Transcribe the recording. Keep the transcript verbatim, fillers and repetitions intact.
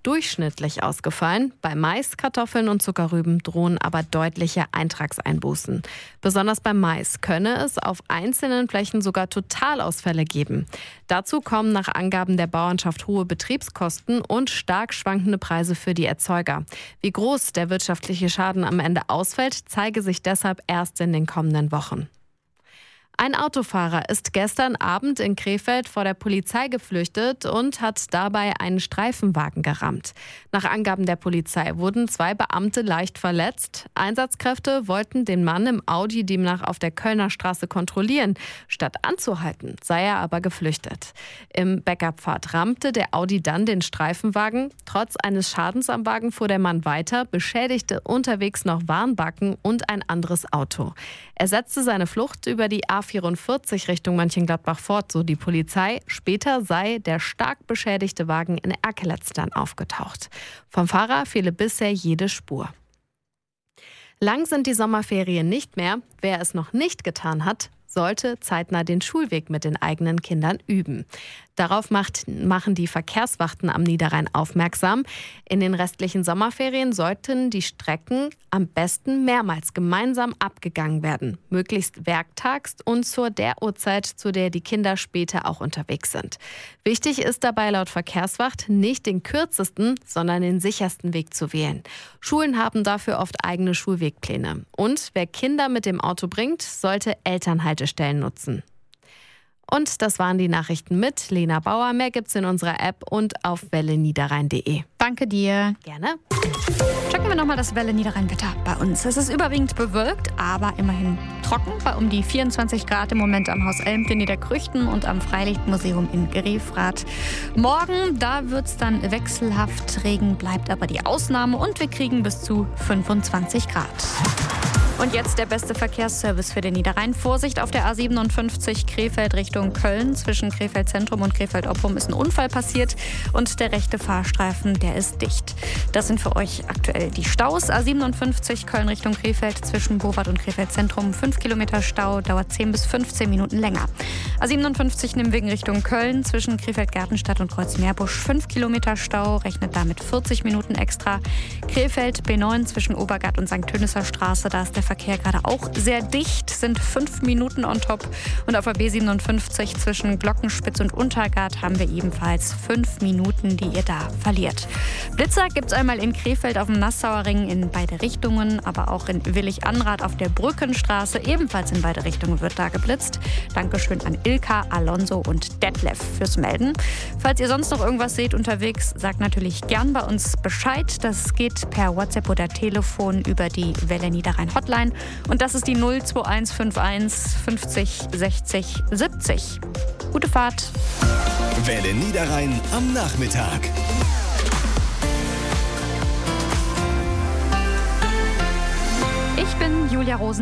durchschnittlich ausgefallen. Bei Mais, Kartoffeln und Zuckerrüben drohen aber deutliche Eintragseinbußen. Besonders beim Mais könne es auf einzelnen Flächen sogar Totalausfälle geben. Dazu kommen nach Angaben der Bauernschaft hohe Betriebskosten und stark schwankende Preise für die Erzeuger. Wie groß der wirtschaftliche Schaden am Ende ausfällt, zeige sich deshalb erst in den kommenden Wochen. Ein Autofahrer ist gestern Abend in Krefeld vor der Polizei geflüchtet und hat dabei einen Streifenwagen gerammt. Nach Angaben der Polizei wurden zwei Beamte leicht verletzt. Einsatzkräfte wollten den Mann im Audi demnach auf der Kölner Straße kontrollieren. Statt anzuhalten, sei er aber geflüchtet. Im Bäckerpfad rammte der Audi dann den Streifenwagen. Trotz eines Schadens am Wagen fuhr der Mann weiter, beschädigte unterwegs noch Warnbacken und ein anderes Auto. Er setzte seine Flucht über die A vierundvierzig Richtung Mönchengladbach fort, so die Polizei. Später sei der stark beschädigte Wagen in Erkeletz dann aufgetaucht. Vom Fahrer fehle bisher jede Spur. Lang sind die Sommerferien nicht mehr. Wer es noch nicht getan hat, sollte zeitnah den Schulweg mit den eigenen Kindern üben. Darauf macht, machen die Verkehrswachten am Niederrhein aufmerksam. In den restlichen Sommerferien sollten die Strecken am besten mehrmals gemeinsam abgegangen werden. Möglichst werktags und zu der Uhrzeit, zu der die Kinder später auch unterwegs sind. Wichtig ist dabei laut Verkehrswacht, nicht den kürzesten, sondern den sichersten Weg zu wählen. Schulen haben dafür oft eigene Schulwegpläne. Und wer Kinder mit dem Auto bringt, sollte Elternhaltestellen nutzen. Und das waren die Nachrichten mit Lena Bauer. Mehr gibt's in unserer App und auf welle niederrhein punkt de. Danke dir. Gerne. Checken wir nochmal das Welle Niederrhein-Wetter bei uns. Es ist überwiegend bewölkt, aber immerhin trocken. Bei um die vierundzwanzig Grad im Moment am Haus Elmpt in Niederkrüchten und am Freilichtmuseum in Grefrath. Morgen, da wird's dann wechselhaft. Regen bleibt aber die Ausnahme und wir kriegen bis zu fünfundzwanzig Grad. Und jetzt der beste Verkehrsservice für den Niederrhein. Vorsicht auf der A siebenundfünfzig Krefeld Richtung Köln. Zwischen Krefeld Zentrum und Krefeld Oppum ist ein Unfall passiert und der rechte Fahrstreifen, der ist dicht. Das sind für euch aktuell die Staus. A siebenundfünfzig Köln Richtung Krefeld zwischen Bowart und Krefeld Zentrum. fünf Kilometer Stau, dauert zehn bis fünfzehn Minuten länger. A siebenundfünfzig Nimmwegen Richtung Köln zwischen Krefeld Gartenstadt und Kreuzmeerbusch. fünf Kilometer Stau, rechnet damit vierzig Minuten extra. Krefeld B neun zwischen Obergart und Sankt Tönisser Straße, da ist der Verkehr gerade auch sehr dicht, sind fünf Minuten on top. Und auf der B siebenundfünfzig zwischen Glockenspitz und Untergart haben wir ebenfalls fünf Minuten, die ihr da verliert. Blitzer gibt es einmal in Krefeld auf dem Nassauer Ring in beide Richtungen, aber auch in Willig-Anrath auf der Brückenstraße, ebenfalls in beide Richtungen wird da geblitzt. Dankeschön an Ilka, Alonso und Detlef fürs Melden. Falls ihr sonst noch irgendwas seht unterwegs, sagt natürlich gern bei uns Bescheid. Das geht per WhatsApp oder Telefon über die Welle Niederrhein Hotline. Und das ist die null zwei eins fünf eins fünfzig sechzig siebzig. Gute Fahrt. Welle Niederrhein am Nachmittag. Ich bin Julia Rosen.